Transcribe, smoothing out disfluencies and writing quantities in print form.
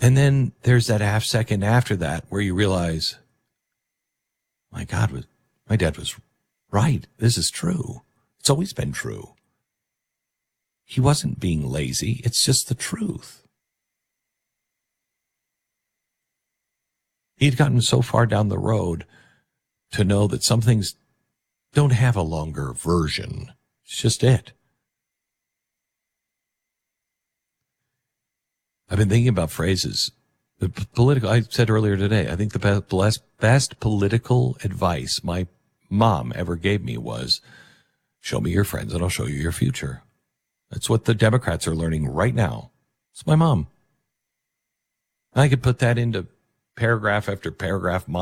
And then there's that half second after that where you realize, my God, my dad was right. This is true. It's always been true. He wasn't being lazy. It's just the truth. He'd gotten so far down the road to know that some things don't have a longer version. It's just it. I've been thinking about phrases. I said earlier today, I think the best political advice my mom ever gave me was, show me your friends and I'll show you your future. That's what the Democrats are learning right now. It's my mom. I could put that into paragraph after paragraph,